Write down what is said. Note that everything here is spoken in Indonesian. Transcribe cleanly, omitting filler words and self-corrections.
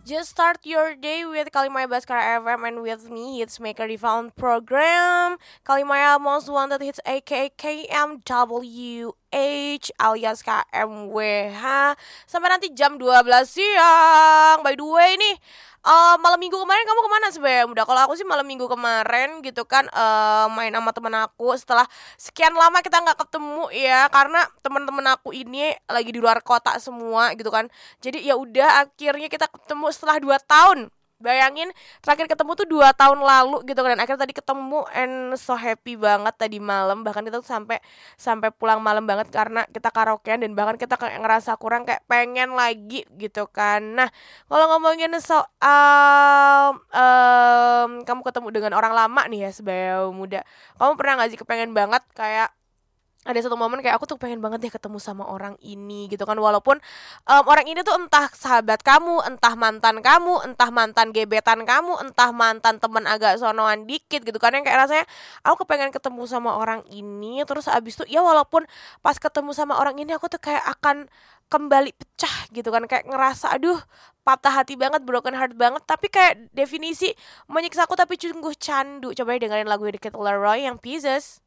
Just start your day with Kalimaya Baskara FM and with me, Hitsmaker di Found Program. Kalimaya Most Wanted Hits aka KMWH alias KMWH. Sampai nanti jam 12 siang. By the way nih, malam minggu kemarin kamu kemana sebenarnya? Udah, kalau aku sih malam minggu kemarin gitu kan, main sama temen aku. Setelah sekian lama kita nggak ketemu ya, karena teman-teman aku ini lagi di luar kota semua gitu kan. Jadi ya udah, akhirnya kita ketemu setelah 2 tahun. Bayangin, terakhir ketemu tuh 2 tahun lalu gitu kan. Dan akhirnya tadi ketemu and so happy banget tadi malam. Bahkan kita tuh sampai pulang malam banget karena kita karaokean, dan bahkan kita kayak ngerasa kurang, kayak pengen lagi gitu kan. Nah, kalau ngomongin soal kamu ketemu dengan orang lama nih ya sebagai muda, kamu pernah gak sih kepengen banget kayak ada satu momen kayak aku tuh pengen banget deh ketemu sama orang ini gitu kan, walaupun orang ini tuh entah sahabat kamu, entah mantan gebetan kamu, entah mantan teman agak sonoan dikit gitu kan, yang kayak rasanya aku kepengen ketemu sama orang ini. Terus abis itu ya walaupun pas ketemu sama orang ini aku tuh kayak akan kembali pecah gitu kan, kayak ngerasa aduh patah hati banget, broken heart banget, tapi kayak definisi menyiksa aku tapi sungguh candu. Coba dengerin lagu dikit Leroy yang Pieces.